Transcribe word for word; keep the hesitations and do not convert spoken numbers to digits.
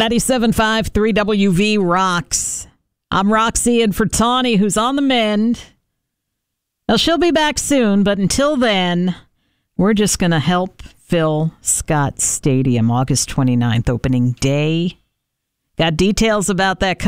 ninety-seven point five, three W V rocks. I'm Roxy, and for Tawny, who's on the mend. Now, she'll be back soon, but until then, we're just going to help fill Scott Stadium, August twenty-ninth, opening day. Got details about that